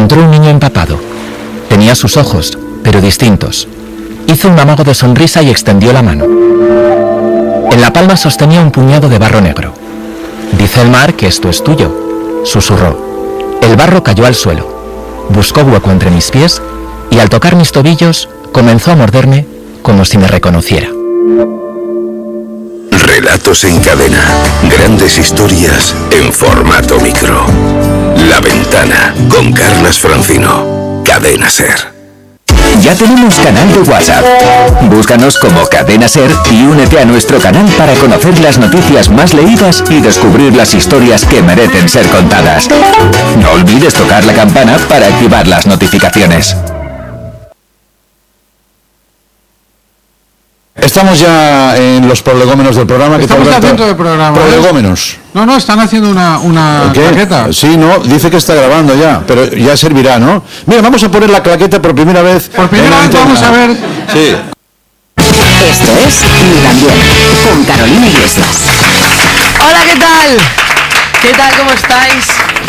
Entró un niño empapado. Tenía sus ojos, pero distintos. Hizo un amago de sonrisa y extendió la mano. En la palma sostenía un puñado de barro negro. «Dice el mar que esto es tuyo», susurró. El barro cayó al suelo. Buscó hueco entre mis pies y al tocar mis tobillos comenzó a morderme como si me reconociera. Relatos en cadena. Grandes historias en formato micro. La Ventana con Carlas Francino. Cadena Ser. Ya tenemos canal de WhatsApp. Búscanos como Cadena Ser y únete a nuestro canal para conocer las noticias más leídas y descubrir las historias que merecen ser contadas. No olvides tocar la campana para activar las notificaciones. Estamos ya en los prolegómenos del programa. Estamos haciendo el programa. Prolegómenos. No, están haciendo una claqueta. Sí, no, dice que está grabando ya, pero ya servirá, ¿no? Mira, vamos a poner la claqueta por primera vez. Por primera vez vamos a ver. Sí. Esto es Mi También, con Carolina Iglesias. Hola, ¿qué tal? ¿Qué tal? ¿Cómo estáis?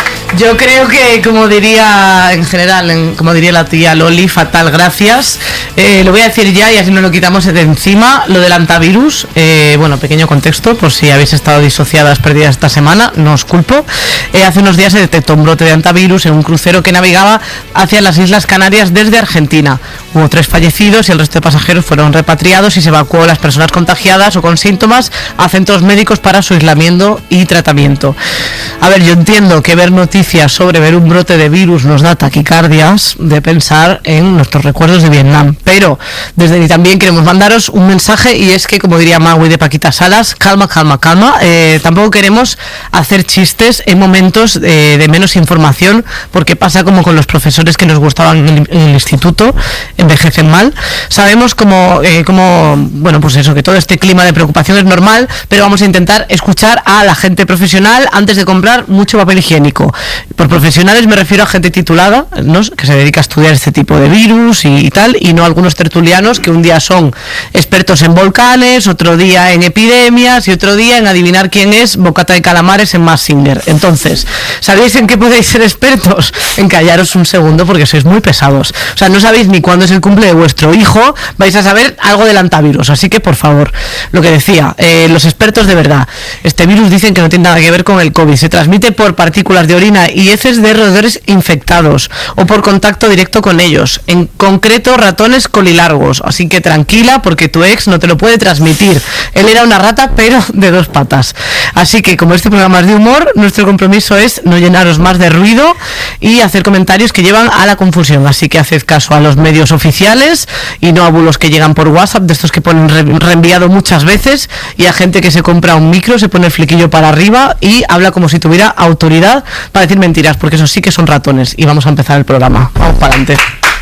Yo creo que, como diría en general, como diría la tía Loli, fatal, gracias. Lo voy a decir ya y así no lo quitamos de encima. Lo del antivirus, bueno, pequeño contexto, por si habéis estado disociadas, perdidas esta semana, no os culpo. Hace unos días se detectó un brote de antivirus en un crucero que navegaba hacia las Islas Canarias desde Argentina. Hubo 3 fallecidos y el resto de pasajeros fueron repatriados y se evacuó a las personas contagiadas o con síntomas a centros médicos para su aislamiento y tratamiento. A ver, yo entiendo que ver noticias sobre ver un brote de virus nos da taquicardias de pensar en nuestros recuerdos de Vietnam, pero desde ahí también queremos mandaros un mensaje, y es que, como diría Magui de Paquita Salas, calma, calma, calma. Tampoco queremos hacer chistes en momentos de menos información, porque pasa como con los profesores que nos gustaban en el instituto, envejecen mal. Sabemos como bueno, pues eso, que todo este clima de preocupación es normal, pero vamos a intentar escuchar a la gente profesional antes de comprar mucho papel higiénico. Por profesionales me refiero a gente titulada, ¿no?, que se dedica a estudiar este tipo de virus y tal, y no a algunos tertulianos que un día son expertos en volcanes, otro día en epidemias y otro día en adivinar quién es bocata de calamares en Mask Singer. Entonces, ¿sabéis en qué podéis ser expertos? En callaros un segundo, porque sois muy pesados. O sea, no sabéis ni cuándo es el cumple de vuestro hijo, vais a saber algo del antivirus, así que por favor, lo que decía, los expertos de verdad, este virus dicen que no tiene nada que ver con el COVID, se transmite por partículas de orina y heces de roedores infectados o por contacto directo con ellos, en concreto ratones colilargos, así que tranquila, porque tu ex no te lo puede transmitir. Él era una rata, pero de 2 patas. Así que, como este programa es de humor, nuestro compromiso es no llenaros más de ruido y hacer comentarios que llevan a la confusión, así que haced caso a los medios oficiales y no a bulos que llegan por WhatsApp, de estos que ponen reenviado muchas veces, y a gente que se compra un micro, se pone el flequillo para arriba y habla como si tuviera autoridad para decir mentiras, porque esos sí que son ratones. Y vamos a empezar el programa. Vamos para adelante.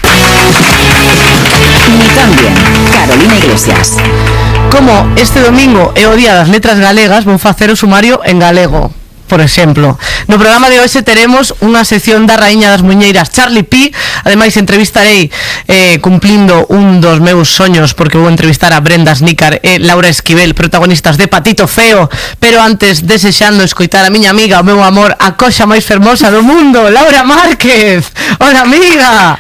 Mi También, Carolina Iglesias. Como este domingo he odiado las letras galegas, vou facer o sumario en galego. Por exemplo, no programa de hoxe teremos unha sección da raíña das muñeiras, Charlie P. Ademais, entrevistarei cumplindo un dos meus soños, porque vou entrevistar a Brenda Snícar e Laura Esquivel, protagonistas de Patito Feo. Pero antes, desexando escoitar a miña amiga, o meu amor, a coxa máis fermosa do mundo, Laura Márquez. Hola, amiga.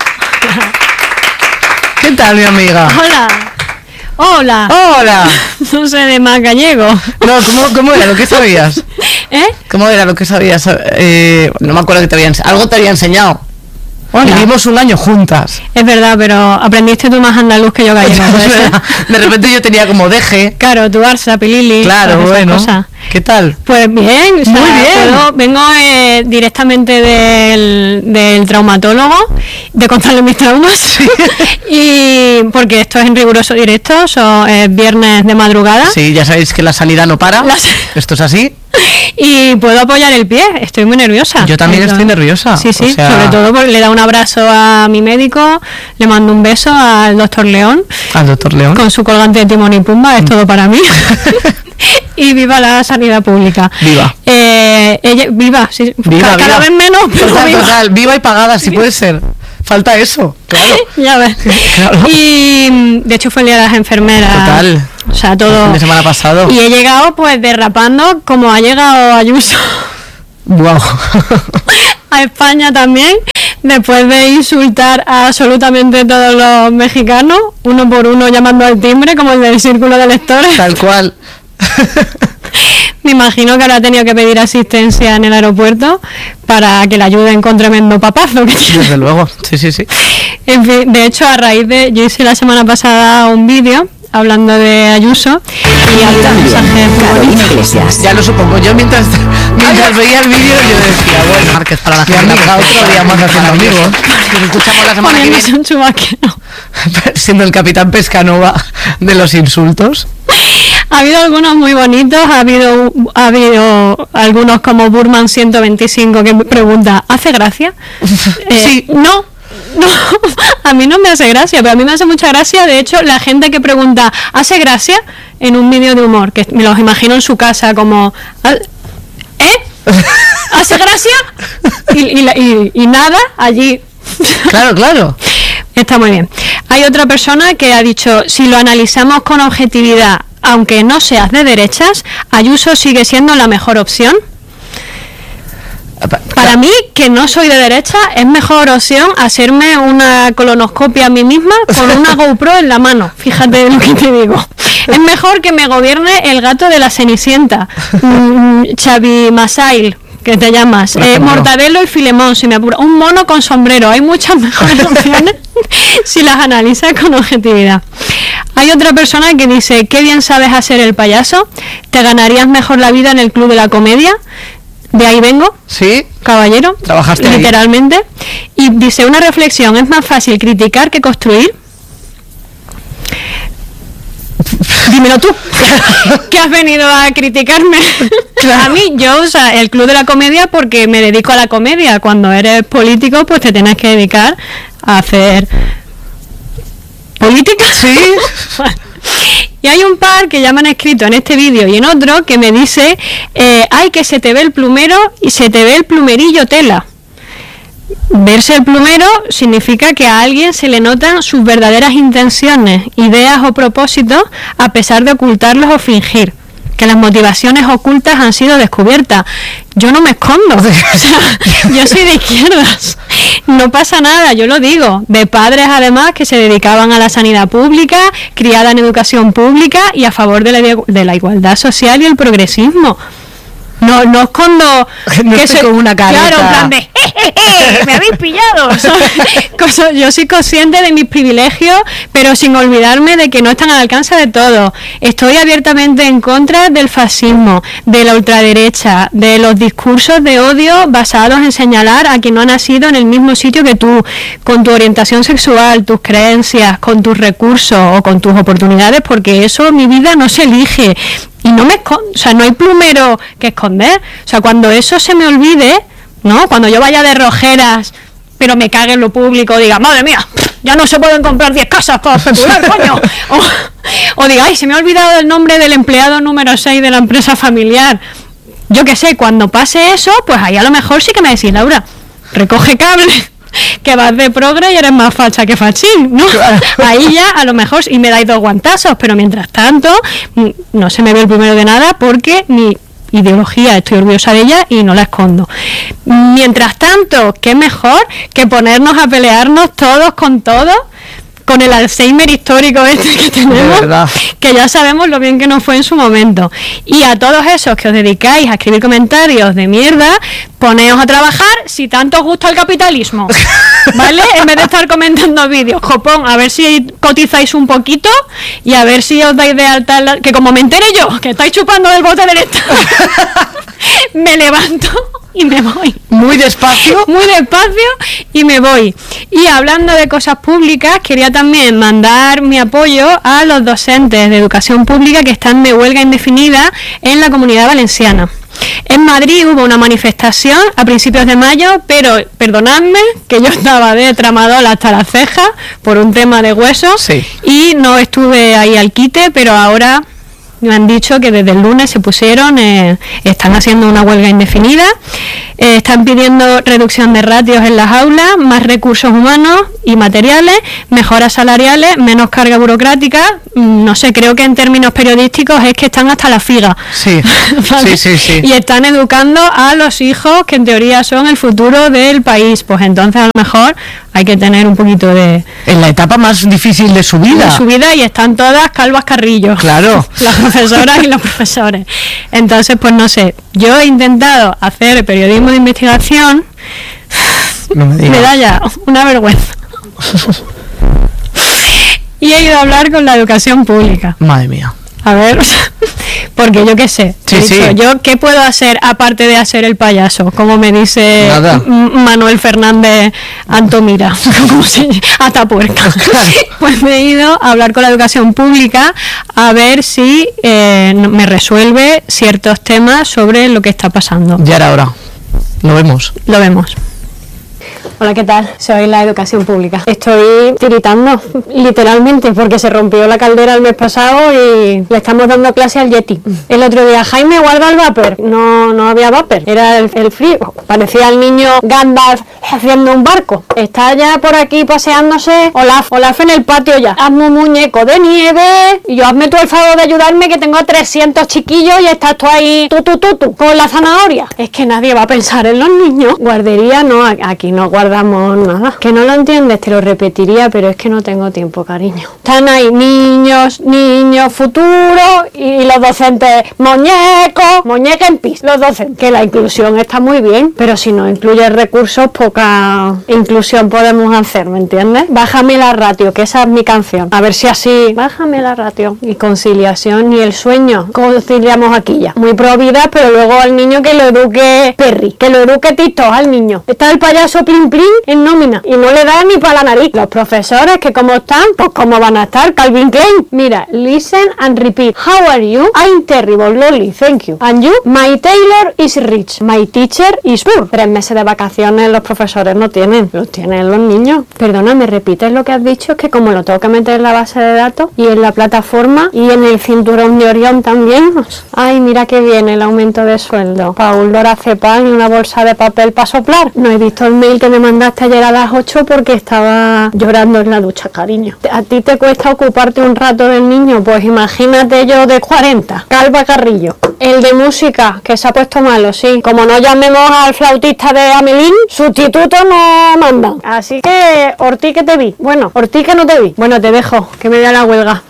Que tal, mi amiga? Hola. Hola. Hola. No sé de más gallego. No, ¿cómo era lo que sabías? ¿Eh? ¿Cómo era lo que sabías? No me acuerdo que te habían... Algo te había enseñado. Hola. Vivimos un año juntas. Es verdad, pero aprendiste tú más andaluz que yo gallego. De repente yo tenía como deje. Claro, tu Barça, Pilili. Claro, bueno. Cosas. ¿Qué tal? Pues bien, o sea, muy bien. Vengo directamente del traumatólogo, de contarle mis traumas. Sí. Y porque esto es en riguroso directo, es viernes de madrugada. Sí, ya sabéis que la sanidad no para. Esto es así. Y puedo apoyar el pie, estoy muy nerviosa. Yo también estoy nerviosa. Sí, sí, o sea... sobre todo porque le da un abrazo a mi médico, le mando un beso al doctor León. Al doctor León. Con su colgante de Timón y Pumba, es todo para mí. Y viva la sanidad pública. Viva. Viva, sí. Viva, cada vez menos. Total, viva y pagada, si puede ser. Falta eso, claro. Ya ves. Claro. Y de hecho fue el día de las enfermeras. Total. O sea, todo. El fin de semana pasado. Y he llegado pues derrapando como ha llegado Ayuso. Wow. A España también. después de insultar a absolutamente todos los mexicanos, uno por uno llamando al timbre, como el del círculo de lectores. Tal cual. Me imagino que habrá tenido que pedir asistencia en el aeropuerto para que le ayuden con tremendo papazo que tiene. Desde luego, sí. En fin, de hecho, yo hice la semana pasada un vídeo hablando de Ayuso y había mensajes muy bonitos. Ya lo supongo, yo mientras veía el vídeo yo decía, bueno, Márquez, para la gente otro día más haciendo amigos. Nos escuchamos la semana que viene. Un chubaquero. Siendo el capitán Pescanova de los insultos. Ha habido algunos muy bonitos, ha habido algunos como Burman 125 que me pregunta, ¿hace gracia? Sí. No, a mí no me hace gracia, pero a mí me hace mucha gracia, de hecho, la gente que pregunta, ¿hace gracia? En un vídeo de humor, que me los imagino en su casa como, ¿hace gracia? Y nada, allí. Claro. Está muy bien. Hay otra persona que ha dicho, si lo analizamos con objetividad, aunque no seas de derechas, Ayuso sigue siendo la mejor opción. Para mí, que no soy de derecha, es mejor opción hacerme una colonoscopia a mí misma con una GoPro en la mano. Fíjate lo que te digo. Es mejor que me gobierne el gato de la Cenicienta, Xavi Masail, que te llamas, Mortadelo y Filemón, si me apura, un mono con sombrero. Hay muchas mejores opciones si las analizas con objetividad. Hay otra persona que dice, qué bien sabes hacer el payaso, te ganarías mejor la vida en el Club de la Comedia. De ahí vengo, sí, caballero, trabajaste literalmente ahí. Y dice, una reflexión, es más fácil criticar que construir. Dímelo tú, que has venido a criticarme. Claro. A mí, el Club de la Comedia, porque me dedico a la comedia. Cuando eres político, pues te tienes que dedicar a hacer política. Sí. Y hay un par que ya me han escrito en este vídeo y en otro que me dice, ay, que se te ve el plumero y se te ve el plumerillo tela. Verse el plumero significa que a alguien se le notan sus verdaderas intenciones, ideas o propósitos, a pesar de ocultarlos o fingir. Que las motivaciones ocultas han sido descubiertas. Yo no me escondo, o sea, yo soy de izquierdas, no pasa nada, yo lo digo, de padres además que se dedicaban a la sanidad pública, criada en educación pública y a favor de la igualdad social y el progresismo. No escondo no que soy con una careta. Claro, en plan de me habéis pillado. Yo soy consciente de mis privilegios, pero sin olvidarme de que no están al alcance de todos. Estoy abiertamente en contra del fascismo, de la ultraderecha, de los discursos de odio basados en señalar a quien no ha nacido en el mismo sitio que tú, con tu orientación sexual, tus creencias, con tus recursos o con tus oportunidades, porque eso mi vida no se elige. Y no me no hay plumero que esconder. O sea, cuando eso se me olvide, ¿no? Cuando yo vaya de rojeras, pero me cague en lo público, diga, madre mía, ya no se pueden comprar 10 casas para especular, coño. O diga, ay, se me ha olvidado el nombre del empleado número 6 de la empresa familiar. Yo qué sé, cuando pase eso, pues ahí a lo mejor sí que me decís, Laura, recoge cable, que vas de progre y eres más facha que fachín, ¿no? Claro. Ahí ya a lo mejor y me dais 2 guantazos, pero mientras tanto no se me ve el primero de nada porque mi ideología, estoy orgullosa de ella y no la escondo. Mientras tanto, qué mejor que ponernos a pelearnos todos con todos, con el Alzheimer histórico este que tenemos, que ya sabemos lo bien que nos fue en su momento. Y a todos esos que os dedicáis a escribir comentarios de mierda, poneos a trabajar si tanto os gusta el capitalismo, ¿vale? En vez de estar comentando vídeos, copón, a ver si cotizáis un poquito y a ver si os dais de alta, que como me entere yo, que estáis chupando del bote del Estado, me levanto y me voy. Muy despacio y me voy. Y hablando de cosas públicas, quería también mandar mi apoyo a los docentes de educación pública que están de huelga indefinida en la Comunidad Valenciana. En Madrid hubo una manifestación a principios de mayo, pero perdonadme que yo estaba de tramadol hasta las cejas por un tema de huesos, y no estuve ahí al quite, pero ahora me han dicho que desde el lunes se pusieron, están haciendo una huelga indefinida, están pidiendo reducción de ratios en las aulas, más recursos humanos y materiales, mejoras salariales, menos carga burocrática. No sé, creo que en términos periodísticos es que están hasta la figa. Sí, ¿vale? sí. Y están educando a los hijos que en teoría son el futuro del país. Pues entonces a lo mejor hay que tener un poquito de... En la etapa más difícil de su vida. De su vida, y están todas calvas carrillos. Claro. Las profesoras y los profesores. Entonces, pues no sé, yo he intentado hacer periodismo de investigación. No me digas. Me da ya una vergüenza. Y he ido a hablar con la educación pública. Madre mía. A ver, porque yo qué sé. Sí, he dicho, sí. ¿yo qué puedo hacer aparte de hacer el payaso? Como me dice Nada. Manuel Fernández Antomira, como si Atapuerca. Pues me he ido a hablar con la educación pública a ver si me resuelve ciertos temas sobre lo que está pasando. Ya era hora. Lo vemos. Lo vemos. Hola, ¿qué tal? Soy la educación pública. Estoy tiritando, literalmente, porque se rompió la caldera el mes pasado y le estamos dando clase al Yeti. El otro día, Jaime, guarda el vapor. No había vapor, era el frío. Parecía el niño Gandalf haciendo un barco. Está ya por aquí paseándose Olaf en el patio ya. Hazme un muñeco de nieve y yo hazme tú el favor de ayudarme, que tengo 300 chiquillos y estás tú ahí tú con la zanahoria. Es que nadie va a pensar en los niños. Guardería no, aquí no guardamos nada. Que no lo entiendes, te lo repetiría, pero es que no tengo tiempo, cariño. Están ahí niños, futuro, y los docentes, muñeca en pis. Los docentes, que la inclusión está muy bien, pero si no incluye recursos, poca inclusión podemos hacer, ¿me entiendes? Bájame la ratio, que esa es mi canción. A ver si así, bájame la ratio. Y conciliación, ni el sueño conciliamos aquí ya. Muy pro vida, pero luego al niño que lo eduque Perry, que lo eduque Tito al niño. Está el payaso Plin Plin en nómina y no le da ni para la nariz. Los profesores, que como están, pues como van a estar, Calvin Klein. Mira, listen and repeat. How are you? I'm terrible, Loli, thank you. And you? My tailor is rich. My teacher is poor. 3 meses de vacaciones los profesores no tienen, los tienen los niños. Perdona, ¿me repites lo que has dicho? Es que como lo tengo que meter en la base de datos y en la plataforma y en el cinturón de Orión también. Ay, mira que viene el aumento de sueldo. Paul Lorazepam y una bolsa de papel para soplar. No he visto el mail que me mandaste ayer a las 8 porque estaba llorando en la ducha, cariño. ¿A ti te cuesta ocuparte un rato del niño? Pues imagínate yo de 40. Calva Carrillo. El de música, que se ha puesto malo, sí. Como no llamemos al flautista de Amelín, sustitutos no mandan. Así que, Ortiz, que te vi. Bueno, Ortiz, que no te vi. Bueno, te dejo, que me voy a la huelga.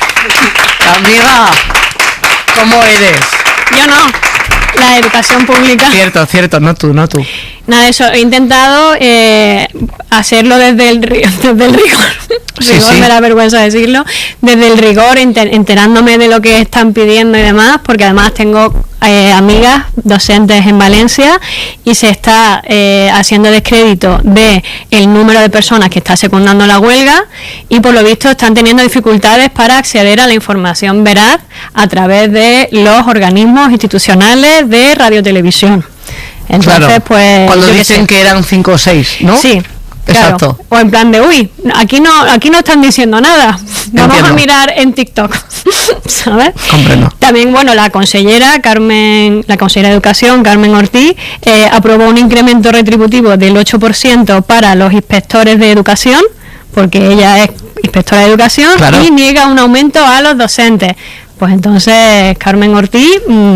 Amiga, ¿cómo eres? Yo no. La educación pública. Cierto, no tú. Nada de eso, he intentado hacerlo desde el rigor. Sí. Me da vergüenza decirlo. Desde el rigor, enterándome de lo que están pidiendo y demás, porque además tengo amigas docentes en Valencia y se está haciendo descrédito de el número de personas que está secundando la huelga y por lo visto están teniendo dificultades para acceder a la información veraz a través de los organismos institucionales de radiotelevisión. Entonces, claro, pues cuando dicen que eran 5 o 6, ¿no? Sí. Exacto. Claro. O en plan de, uy, aquí no están diciendo nada. Vamos Entiendo. a mirar en TikTok. ¿Sabes? Comprendo. También, bueno, la consellera de Educación, Carmen Ortiz, aprobó un incremento retributivo del 8% para los inspectores de educación, porque ella es inspectora de educación, claro, y niega un aumento a los docentes. Pues entonces, Carmen Ortiz,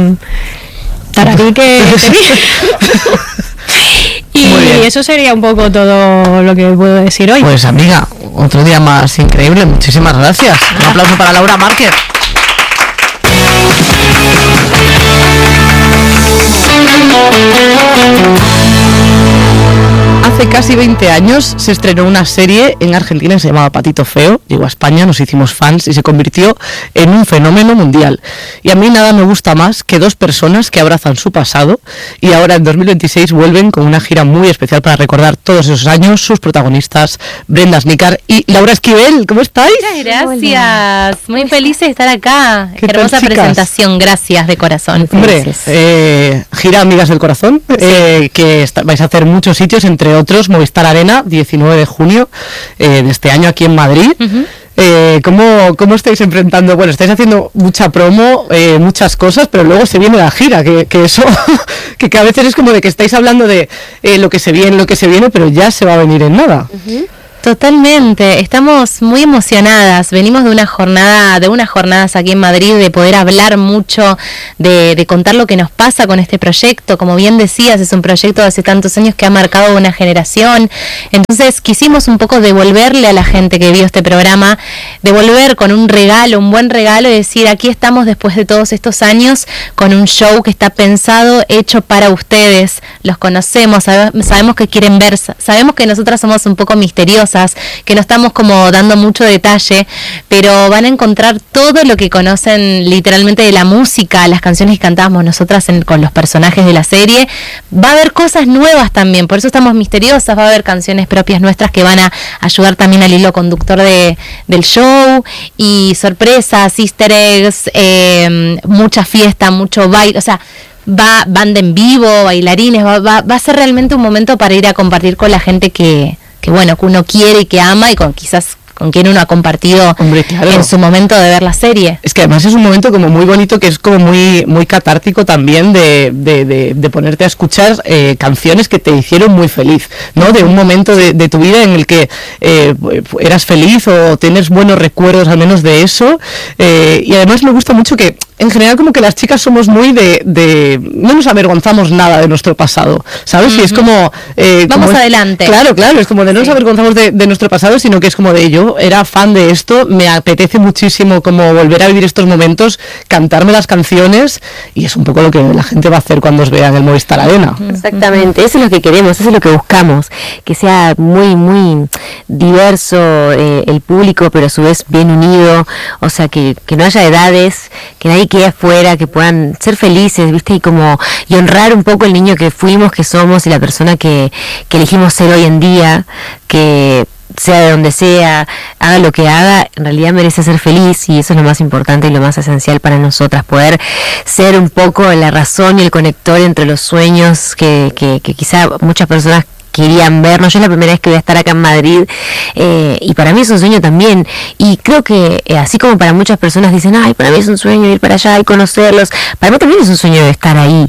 tararí que te vi. Y eso sería un poco todo lo que puedo decir hoy. Pues amiga, otro día más increíble, muchísimas gracias. Un aplauso para Laura Márquez. Hace casi 20 años se estrenó una serie en Argentina que se llamaba Patito Feo. Llegó a España, nos hicimos fans y se convirtió en un fenómeno mundial. Y a mí nada me gusta más que 2 personas que abrazan su pasado y ahora en 2026 vuelven con una gira muy especial para recordar todos esos años. Sus protagonistas, Brenda Snicar y Laura Esquivel. ¿Cómo estáis? Muchas gracias. Muy felices de estar acá. ¿Qué tal, hermosa chicas? presentación. Gracias de corazón. Hombre, gira Amigas del Corazón, que vais a hacer muchos sitios, entre otros Movistar Arena, 19 de junio de este año aquí en Madrid. ¿Cómo estáis enfrentando? Bueno, estáis haciendo mucha promo, muchas cosas, pero luego se viene la gira, que eso, que a veces es como de que estáis hablando de lo que se viene, pero ya se va a venir en nada. Totalmente, estamos muy emocionadas. Venimos de unas jornadas aquí en Madrid, de poder hablar mucho, de contar lo que nos pasa con este proyecto. Como bien decías, es un proyecto de hace tantos años que ha marcado una generación. Entonces quisimos un poco devolverle a la gente que vio este programa, devolver con un regalo, un buen regalo, y decir, aquí estamos después de todos estos años con un show que está pensado, hecho para ustedes. Los conocemos, sabemos que quieren ver, sabemos que nosotras somos un poco misteriosas, que no estamos como dando mucho detalle, pero van a encontrar todo lo que conocen literalmente de la música, las canciones que cantábamos nosotras con los personajes de la serie. Va a haber cosas nuevas también, por eso estamos misteriosas. Va a haber canciones propias nuestras que van a ayudar también al hilo conductor del show, y sorpresas, easter eggs, mucha fiesta, mucho baile, o sea, banda en vivo, bailarines, va a ser realmente un momento para ir a compartir con la gente que bueno, que uno quiere y que ama, y quizás con quien uno ha compartido, hombre, claro, en su momento de ver la serie. Es que además es un momento como muy bonito, que es como muy catártico también de ponerte a escuchar canciones que te hicieron muy feliz, ¿no? De un momento de tu vida en el que eras feliz o tienes buenos recuerdos al menos de eso, y además me gusta mucho que en general como que las chicas somos muy no nos avergonzamos nada de nuestro pasado, ¿sabes? Y es como vamos adelante. Claro, es como de no nos avergonzamos de nuestro pasado, sino que es como de yo era fan de esto, me apetece muchísimo como volver a vivir estos momentos, cantarme las canciones, y es un poco lo que la gente va a hacer cuando os vea en el Movistar Arena. Exactamente, eso es lo que queremos, eso es lo que buscamos, que sea muy, muy diverso el público, pero a su vez bien unido, o sea, que no haya edades, que nadie quede afuera, que puedan ser felices, ¿viste? Y honrar un poco el niño que fuimos, que somos, y la persona que elegimos ser hoy en día, que sea de donde sea, haga lo que haga, en realidad merece ser feliz, y eso es lo más importante y lo más esencial para nosotras, poder ser un poco la razón y el conector entre los sueños que quizá muchas personas querían vernos. Yo es la primera vez que voy a estar acá en Madrid, y para mí es un sueño también, y creo que así como para muchas personas dicen, ay, para mí es un sueño ir para allá y conocerlos, para mí también es un sueño de estar ahí,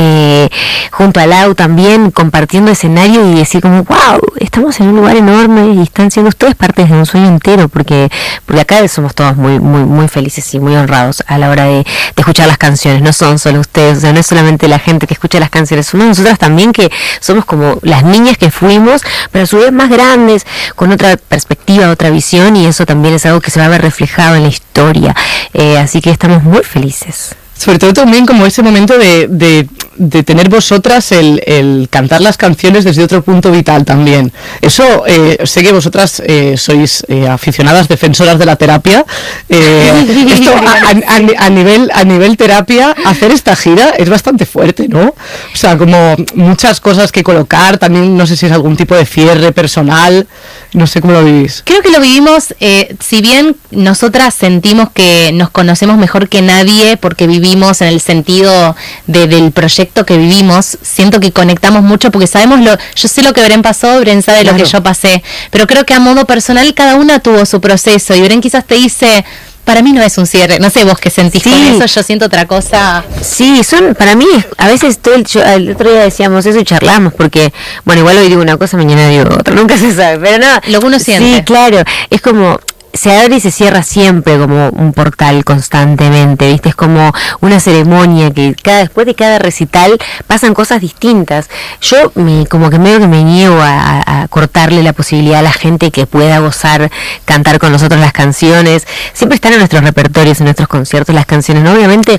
junto a Lau también, compartiendo escenario y decir como, wow, estamos en un lugar enorme y están siendo ustedes parte de un sueño entero, porque acá somos todos muy, muy, muy felices y muy honrados a la hora de escuchar las canciones. No son solo ustedes, o sea, no es solamente la gente que escucha las canciones, somos nosotras también, que somos como las niñas que fuimos, pero a su vez más grandes, con otra perspectiva, otra visión, y eso también es algo que se va a ver reflejado en la historia, así que estamos muy felices. Sobre todo también como ese momento de tener vosotras el cantar las canciones desde otro punto vital también. Eso, sé que vosotras sois aficionadas, defensoras de la terapia. Esto a nivel terapia, hacer esta gira es bastante fuerte, ¿no? O sea, como muchas cosas que colocar, también no sé si es algún tipo de cierre personal, no sé cómo lo vivís. Creo que lo vivimos, si bien nosotras sentimos que nos conocemos mejor que nadie, porque vivimos en el sentido del proyecto que vivimos, siento que conectamos mucho porque sabemos yo sé lo que Bren pasó, Bren sabe lo que yo pasé, pero creo que a modo personal cada una tuvo su proceso, y Bren quizás te dice, para mí no es un cierre, no sé vos qué sentís con eso, yo siento otra cosa. Sí, para mí, a veces el otro día decíamos eso y charlamos, porque, bueno, igual hoy digo una cosa, mañana digo otra, nunca se sabe, pero no. Lo que uno siente. Sí, claro, es como se abre y se cierra siempre como un portal constantemente, ¿viste? Es como una ceremonia que después de cada recital pasan cosas distintas. Yo como que medio que me niego a cortarle la posibilidad a la gente que pueda gozar, cantar con nosotros las canciones. Siempre están en nuestros repertorios, en nuestros conciertos las canciones, ¿no? Obviamente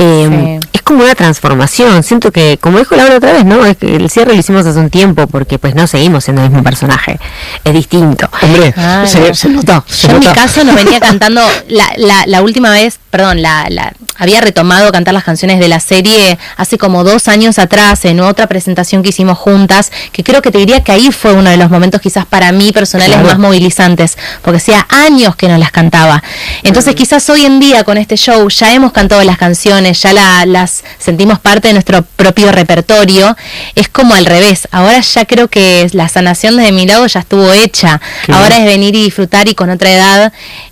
es como una transformación. Siento que, como dijo Laura otra vez, ¿no? Es que el cierre lo hicimos hace un tiempo porque pues no seguimos siendo el mismo personaje. Es distinto. Hombre, se nota. En mi caso nos venía cantando la última vez, había retomado cantar las canciones de la serie hace como 2 años atrás en otra presentación que hicimos juntas, que creo que te diría que ahí fue uno de los momentos quizás para mí personales más movilizantes, porque hacía años que no las cantaba. Entonces quizás hoy en día con este show ya hemos cantado las canciones, ya las sentimos parte de nuestro propio repertorio. Es como al revés, ahora ya creo que la sanación desde mi lado ya estuvo hecha. Ahora es venir y disfrutar, y con otra edad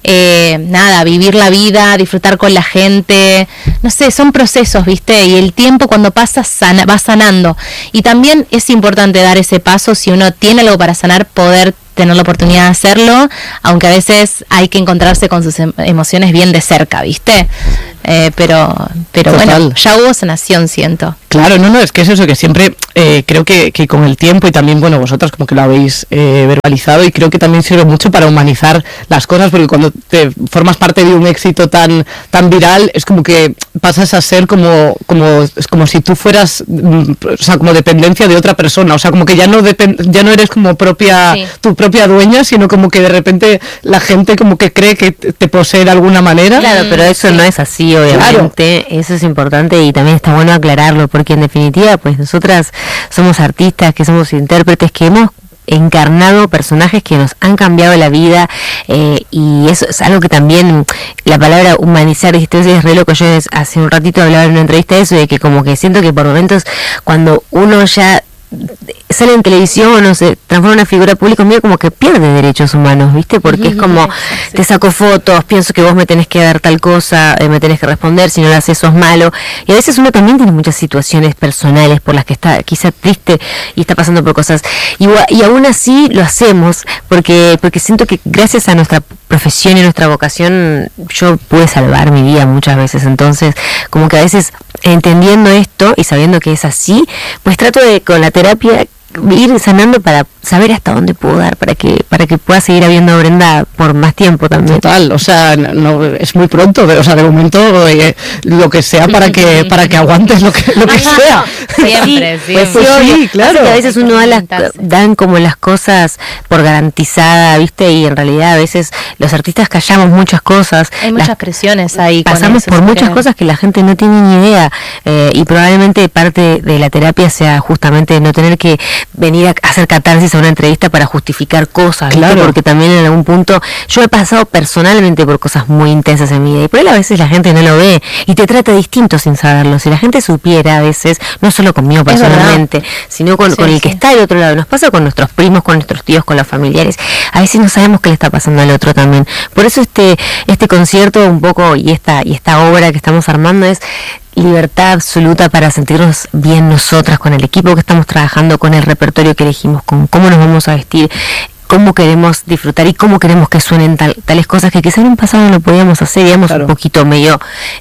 vivir la vida, disfrutar con la gente, no sé, son procesos, ¿viste? Y el tiempo cuando pasa va sanando, y también es importante dar ese paso, si uno tiene algo para sanar, poder tener la oportunidad de hacerlo, aunque a veces hay que encontrarse con sus emociones bien de cerca, ¿viste? Pero bueno, ya hubo sanación, siento. Claro, no, es que es eso, que siempre creo que con el tiempo, y también, bueno, vosotras como que lo habéis verbalizado, y creo que también sirve mucho para humanizar las cosas, porque cuando te formas parte de un éxito tan viral, es como que pasas a ser como si tú fueras, o sea, como dependencia de otra persona, o sea, como que ya no eres como tu propia dueña, sino como que de repente la gente como que cree que te posee de alguna manera. Claro, pero eso no es así, obviamente. Claro. Eso es importante y también está bueno aclararlo, porque en definitiva, pues nosotras somos artistas, que somos intérpretes, que hemos encarnado personajes que nos han cambiado la vida, y eso es algo que también la palabra humanizar, es re loco. Yo hace un ratito hablaba en una entrevista de eso, de que como que siento que por momentos cuando uno ya sale en televisión o se transforma en una figura pública, medio como que pierde derechos humanos, ¿viste? Porque es como, te saco fotos, pienso que vos me tenés que dar tal cosa, me tenés que responder, si no lo haces sos malo. Y a veces uno también tiene muchas situaciones personales por las que está quizá triste y está pasando por cosas. Y aún así lo hacemos, porque siento que gracias a nuestra profesión y nuestra vocación yo pude salvar mi vida muchas veces. Entonces, como que a veces, entendiendo esto y sabiendo que es así, pues trato de, con la terapia, ir sanando para saber hasta dónde puedo dar para que pueda seguir habiendo Brenda por más tiempo también. Total, o sea, no es muy pronto, o sea, de momento lo que sea para que aguantes lo que sea. Siempre, sí, pues sí, claro. A veces uno dan como las cosas por garantizada, ¿viste? Y en realidad a veces los artistas callamos muchas cosas. Hay muchas presiones ahí. Pasamos por muchas cosas que la gente no tiene ni idea, y probablemente parte de la terapia sea justamente no tener que venir a hacer catarsis a una entrevista para justificar cosas, claro. Porque también en algún punto yo he pasado personalmente por cosas muy intensas en mi vida, y por ahí a veces la gente no lo ve y te trata distinto sin saberlo. Si la gente supiera a veces, no solo conmigo personalmente, sino con el que está del otro lado. Nos pasa con nuestros primos, con nuestros tíos, con los familiares. A veces no sabemos qué le está pasando al otro también. Por eso este concierto un poco y esta obra que estamos armando es libertad absoluta para sentirnos bien nosotras, con el equipo que estamos trabajando, con el repertorio que elegimos, con cómo nos vamos a vestir, cómo queremos disfrutar y cómo queremos que suenen tales cosas que quizás en un pasado no lo podíamos hacer, digamos, un poquito medio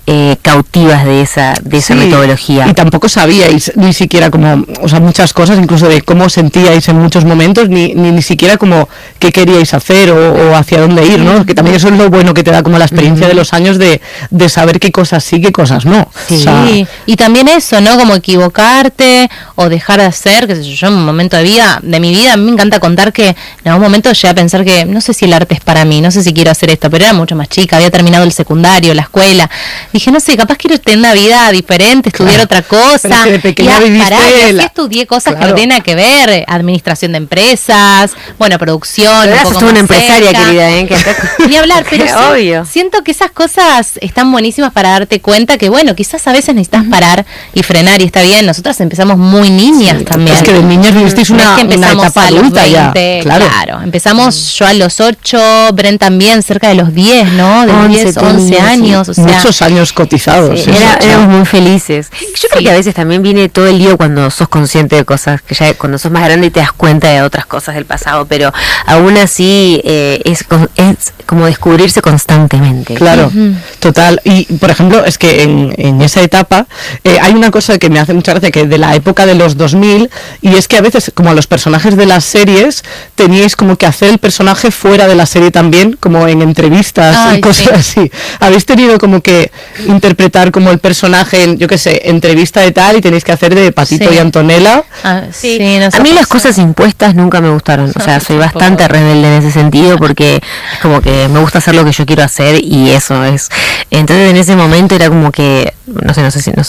cautivas de esa metodología. Y tampoco sabíais ni siquiera como, o sea, muchas cosas, incluso de cómo sentíais en muchos momentos, ni siquiera como qué queríais hacer o hacia dónde ir, ¿no? Que también eso es lo bueno que te da como la experiencia de los años de saber qué cosas sí, qué cosas no. Sí, o sea, y también eso, ¿no? Como equivocarte o dejar de hacer, qué sé yo, en un momento de mi vida, a mí me encanta contar que en algún momento llegué a pensar que no sé si el arte es para mí, no sé si quiero hacer esto, pero era mucho más chica, había terminado el secundario, la escuela. Dije, no sé, capaz quiero tener una vida diferente, estudiar otra cosa. Pero es que de pequeña viviste así estudié cosas que no tienen nada que ver, administración de empresas, bueno, producción. Pero un poco una empresaria, querida, que ni hablar, pero obvio. Siento que esas cosas están buenísimas para darte cuenta que, bueno, quizás a veces necesitas parar y frenar, y está bien. Nosotras empezamos muy niñas también. Es que de niñas vivisteis una etapa adulta ya. Claro. Empezamos yo a los 8, Bren también cerca de los 10, ¿no? De 10, 11 años. O sea, muchos años cotizados. Sí, éramos muy felices. Yo creo que a veces también viene todo el lío cuando sos consciente de cosas, que ya cuando sos más grande y te das cuenta de otras cosas del pasado, pero aún así es como descubrirse constantemente. Claro, total. Y, por ejemplo, es que en esa etapa hay una cosa que me hace mucha gracia, que de la época de los 2000, y es que a veces, como a los personajes de las series, teníais como que hacer el personaje fuera de la serie también, como en entrevistas y cosas así. ¿Habéis tenido como que interpretar como el personaje en, yo qué sé, entrevista de tal, y tenéis que hacer de Patito y Antonella? A mí las cosas impuestas nunca me gustaron. O sea, soy bastante rebelde en ese sentido, porque es como que me gusta hacer lo que yo quiero hacer, y eso es. Entonces en ese momento era como que no sé si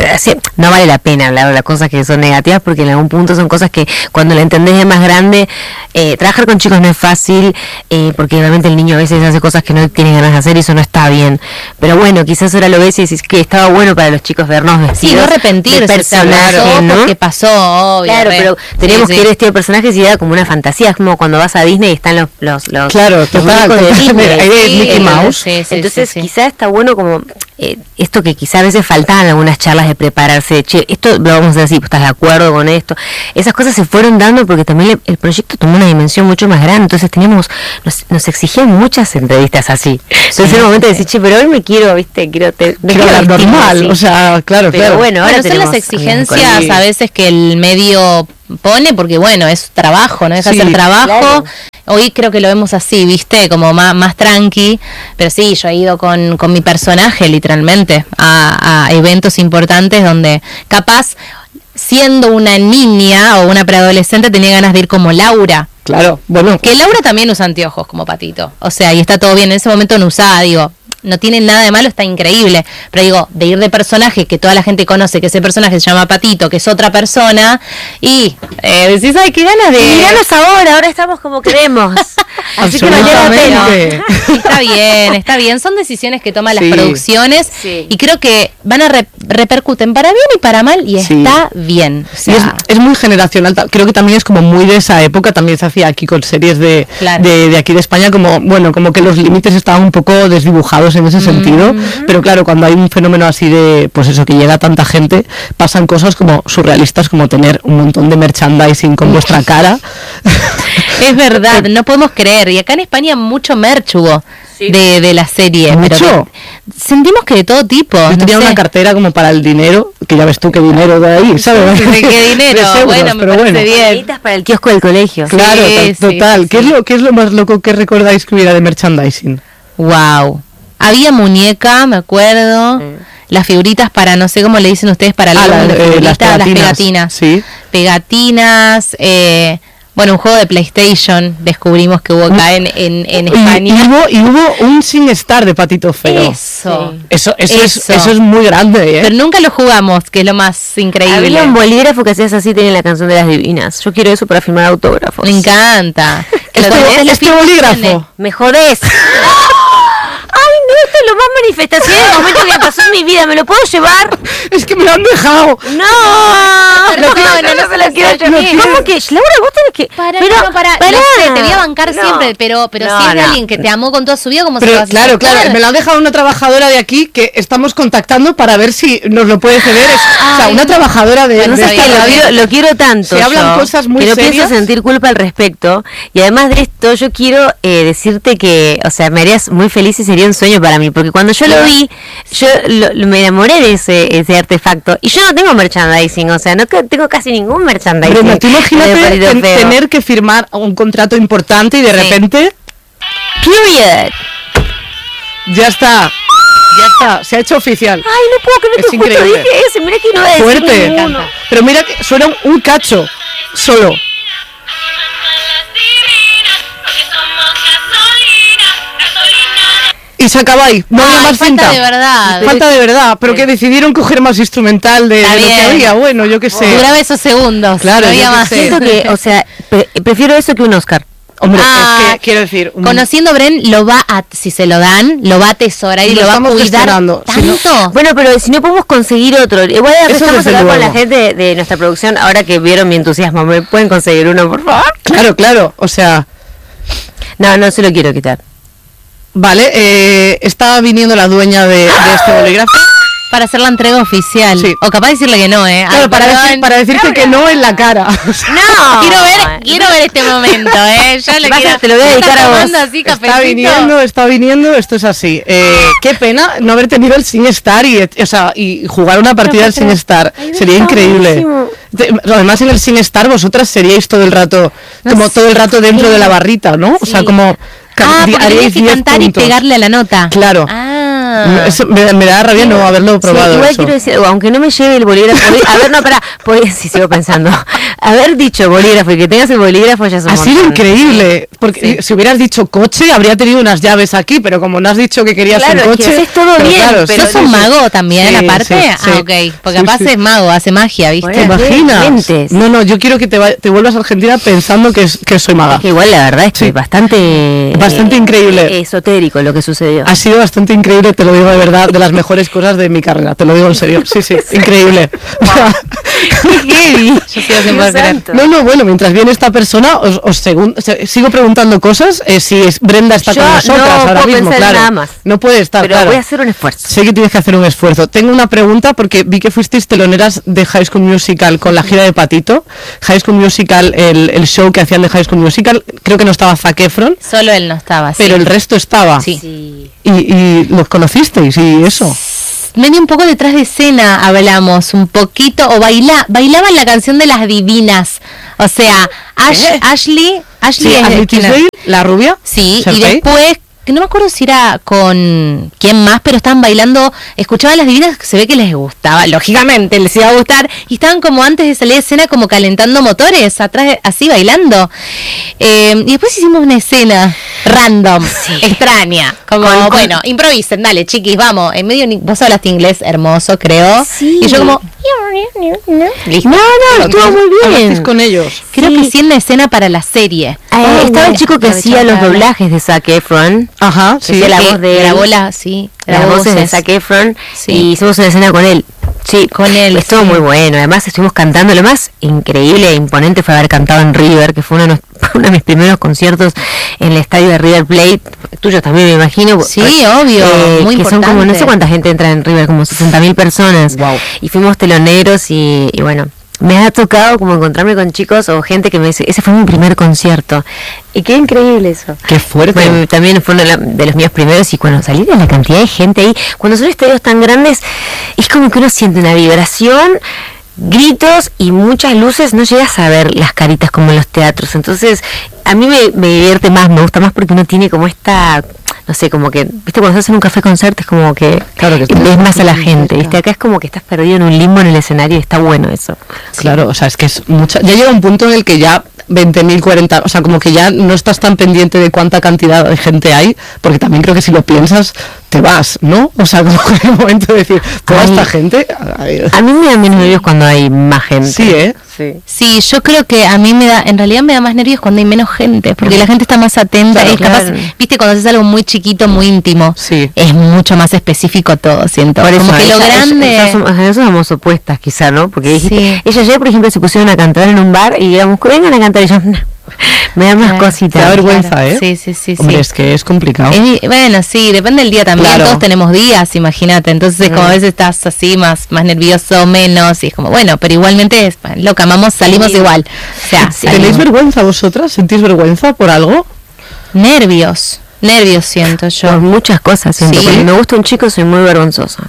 no vale la pena hablar de las cosas que son negativas, porque en algún punto son cosas que cuando la entendés de más grande, trabajar con chicos no es fácil, porque realmente el niño a veces hace cosas que no tiene ganas de hacer, y eso no está bien. Pero bueno, quizás ahora lo ves y decís que estaba bueno para los chicos vernos vestidos. Sí, no arrepentirse, personaje, ¿no? Porque pasó, obvio. Claro, pero teníamos que ir vestido de personajes y era como una fantasía, es como cuando vas a Disney y están los claro, total, de Disney, Mickey Mouse. Entonces quizás está bueno como esto que quizá a veces faltaban algunas charlas de prepararse, che, esto lo vamos a hacer así, ¿estás de acuerdo con esto? Esas cosas se fueron dando porque también el proyecto tomó una dimensión mucho más grande, entonces nos exigían muchas entrevistas así. Entonces era el momento de decir, che, pero hoy me quiero, viste, quiero hablar normal, así. O sea, claro, pero bueno, ahora son las exigencias a veces que el medio pone, porque bueno, es trabajo, no deja de ser trabajo. Claro. Hoy creo que lo vemos así, viste, como más tranqui, pero sí, yo he ido con mi personaje literalmente a eventos importantes donde capaz siendo una niña o una preadolescente tenía ganas de ir como Laura. Claro, bueno. Que Laura también usa anteojos como Patito, o sea, y está todo bien, en ese momento no usaba, digo, no tiene nada de malo, está increíble, pero digo, de ir de personaje que toda la gente conoce, que ese personaje se llama Patito, que es otra persona, y decís, ay, qué ganas de... Míranos ahora estamos como queremos. Así que vale la pena. Está bien, son decisiones que toman las producciones y creo que van a repercuten para bien y para mal y está bien. O sea, es muy generacional, creo que también es como muy de esa época, también se hacía aquí con series de aquí de España, como bueno, como que los límites estaban un poco desdibujados en ese sentido, pero claro, cuando hay un fenómeno así de, pues eso, que llega a tanta gente, pasan cosas como surrealistas, como tener un montón de merchandising con vuestra cara. Es verdad, no podemos creer, y acá en España mucho merch hubo de la serie. ¿Mucho? Pero sentimos que de todo tipo. Yo tenía una cartera como para el dinero, que ya ves tú qué dinero de ahí, ¿sabes? ¿Qué dinero? Euros, bueno, me parece bien. Para el kiosco del colegio. Claro, total. ¿Qué es lo más loco que recordáis que hubiera de merchandising? Wow. Había muñeca, me acuerdo. Las figuritas para, no sé cómo le dicen ustedes, para las pegatinas. Sí. Pegatinas, bueno, un juego de PlayStation descubrimos que hubo acá en España. Y hubo un SingStar de Patito Feo. Eso es muy grande, ¿eh? Pero nunca lo jugamos, que es lo más increíble. Había un bolígrafo que hacías así, tiene la canción de las divinas. Yo quiero eso para firmar autógrafos. Me encanta. Este bolígrafo. Me jodés. Ay, no, esto es lo más manifestación del momento que me pasó en mi vida. ¿Me lo puedo llevar? Es que me lo han dejado. No se lo quiero llevar. ¿Cómo que? Laura, vos tenés que... Para. No sé, te voy a bancar siempre, pero si es de alguien que te amó con toda su vida, ¿cómo se va a hacer? Claro, me lo han dejado una trabajadora de aquí que estamos contactando para ver si nos lo puede ceder. O sea, una trabajadora de... No sé, lo quiero tanto. Se hablan cosas muy serias. Que no pienso sentir culpa al respecto. Y además de esto, yo quiero decirte que, o sea, me harías muy feliz y sería un sueño para mí, porque cuando yo lo vi, yo me enamoré de ese artefacto, y yo no tengo merchandising, o sea, no tengo casi ningún merchandising. Pero tú imagínate tener que firmar un contrato importante y de repente... Period. Ya está, se ha hecho oficial. Ay, no puedo creer que justo dije eso, mira que no voy a decir fuerte. ninguno. Pero mira que suena un cacho, solo. Y se acaba ahí, no había más cinta. Falta de verdad, pero que decidieron coger más instrumental de lo que había, bueno, yo qué sé. Duraba esos segundos, claro, no había más. Siento que, o sea, prefiero eso que un Oscar. Hombre, es que quiero decir... Conociendo a Bren, si se lo dan, lo va a atesorar y lo va a cuidar tanto. Bueno, pero si no podemos conseguir otro, igual empezamos a hablar con la gente de nuestra producción, ahora que vieron mi entusiasmo, ¿me pueden conseguir uno, por favor? Claro, o sea... No se lo quiero quitar. Vale, está viniendo la dueña de este bolígrafo. Para hacer la entrega oficial. Sí. O capaz de decirle que no, Claro, para decirte que no en la cara. No. Quiero ver este momento, Yo te lo voy a dedicar a vos. Así, está viniendo, esto es así. Qué pena no haber tenido el SingStar y jugar una partida del SingStar. Sería increíble. Además en el SingStar vosotras seríais todo el rato, todo el rato dentro de la barrita, ¿no? O sea, como... haríais que cantar puntos. Y pegarle a la nota. Claro. Eso me da rabia no haberlo probado. Igual eso. Quiero decir, aunque no me lleve el bolígrafo, sí sigo pensando. Haber dicho bolígrafo y que tengas el bolígrafo ya es un montón. Ha sido increíble, porque si hubieras dicho coche, habría tenido unas llaves aquí, pero como no has dicho que querías un coche... Es todo bien, claro, pero ¿sos un mago también, aparte? Ok, porque capaz es mago, hace magia, ¿viste? ¿Te imaginas? No, yo quiero que te vuelvas a Argentina pensando que soy maga. Es que igual la verdad es que bastante increíble. Esotérico lo que sucedió. Ha sido bastante increíble. te lo digo de verdad, de las mejores cosas de mi carrera, te lo digo en serio. Sí, increíble. No, bueno, mientras viene esta persona, sigo preguntando cosas. Si Brenda está con nosotras ahora mismo, claro. Nada más. No puede estar, pero voy a hacer un esfuerzo. Sé que tienes que hacer un esfuerzo. Tengo una pregunta porque vi que fuisteis teloneras de High School Musical con la gira de Patito. High School Musical, el show que hacían de High School Musical, creo que no estaba Zac Efron. Solo él no estaba, pero el resto estaba. Sí. Y los conocisteis y eso. Medio un poco detrás de escena hablamos un poquito, o bailaban la canción de las divinas. O sea, Ashley Tisdale, la rubia. Sí, y después, que no me acuerdo si era con quién más, pero estaban bailando, escuchaban las divinas, se ve que les gustaba, lógicamente les iba a gustar, y estaban como antes de salir de escena como calentando motores, atrás así bailando. Y después hicimos una escena random, extraña, como bueno, improvisen, dale chiquis, vamos, en medio, vos hablaste inglés hermoso, creo, y yo como no, estuvo muy bien con ellos. Creo que sí en la escena para la serie. Estaba el chico que hacía los doblajes de Zac Efron. Ajá, sí. La voz de la bola, sí. Las voces de Zac Efron. Sí. Y hicimos una escena con él. Sí, con él. Estuvo muy bueno. Además estuvimos cantando. Lo más increíble e imponente fue haber cantado en River, que fue uno de mis primeros conciertos en el estadio de River Plate. Tuyos también, me imagino. Sí, obvio. Muy que importante. Son como, no sé cuánta gente entra en River, como 60.000 personas. Wow. Y fuimos teloneros y bueno, me ha tocado como encontrarme con chicos o gente que me dice, ese fue mi primer concierto. Y qué increíble eso. Qué fuerte. También fue uno de los míos primeros, y cuando salí de la cantidad de gente ahí, cuando son estadios tan grandes, es como que uno siente una vibración, gritos y muchas luces, no llegas a ver las caritas como en los teatros. Entonces, a mí me divierte más, me gusta más porque uno tiene como esta... No sé, como que, viste, cuando estás en un café concierto es como que, claro que ves más a la gente, viste, acá es como que estás perdido en un limbo en el escenario y está bueno eso. Claro, o sea, es que es mucha, ya llega un punto en el que ya 20.000, 40, o sea, como que ya no estás tan pendiente de cuánta cantidad de gente hay, porque también creo que si lo piensas, te vas, ¿no? O sea, como que en el momento de decir, toda esta gente... A mí me da menos nervios cuando hay más gente. Sí, ¿eh? Sí, yo creo que a mí en realidad me da más nervios cuando hay menos gente, porque la gente está más atenta, claro, es capaz, viste, cuando haces algo muy chiquito, muy íntimo, es mucho más específico todo, siento. Por eso, como que lo grande... Nosotros somos opuestas quizá, ¿no? Porque dijiste, ella ayer, por ejemplo, se pusieron a cantar en un bar y digamos, vengan a cantar, y yo, no, me da más cositas. Te da vergüenza, claro. Sí. Hombre, es que es complicado. Bueno, sí, depende del día también, claro. Todos tenemos días, imagínate, entonces como a veces estás así más nervioso, menos, y es como, bueno, pero igualmente, lo que amamos, salimos igual. O sea, ¿tenéis vergüenza vosotras? ¿Sentís vergüenza por algo? Nervios siento yo. Por muchas cosas siento. Cuando me gusta un chico soy muy vergonzosa.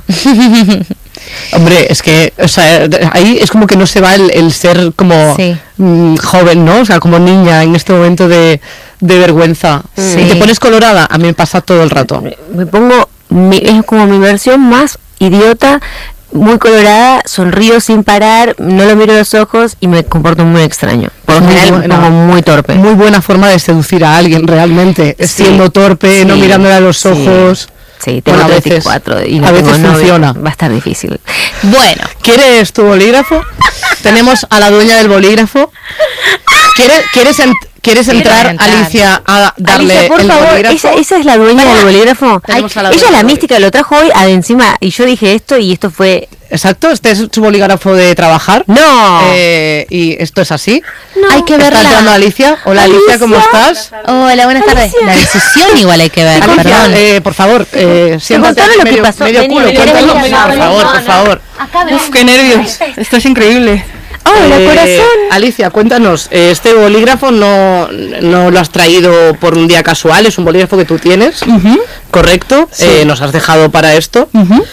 Hombre, es que, o sea, ahí es como que no se va el ser como joven, ¿no? O sea, como niña en este momento de vergüenza. ¿Y te pones colorada? A mí me pasa todo el rato. Me pongo, es como mi versión más idiota, muy colorada, sonrío sin parar, no lo miro a los ojos y me comporto muy extraño. Por lo general, como muy torpe. Muy buena forma de seducir a alguien, realmente. Siendo torpe, no mirándole a los ojos. Sí, tengo 34 y no a veces funciona. Va a estar difícil. Bueno. ¿Quieres tu bolígrafo? Tenemos a la dueña del bolígrafo. ¿Quieres entrar, Alicia, a darle Alicia, por el favor, bolígrafo? ¿Esa es la dueña del bolígrafo? Ella es la mística, lo trajo hoy encima y yo dije esto y esto fue... Exacto, este es su bolígrafo de trabajar. ¡No! Y esto es así. No. Hay que verla. ¿Está entrando Alicia? Hola, Alicia, ¿cómo estás? Hola, buenas tardes. La decisión igual hay que ver, Alicia, por favor, siéntate lo que pasó. medio culo. Cuéntalo, por favor. Uf, qué nervios. Esto es increíble. Hola, corazón. Alicia, cuéntanos, este bolígrafo no lo has traído por un día casual, es un bolígrafo que tú tienes, ¿correcto? Sí. Nos has dejado para esto.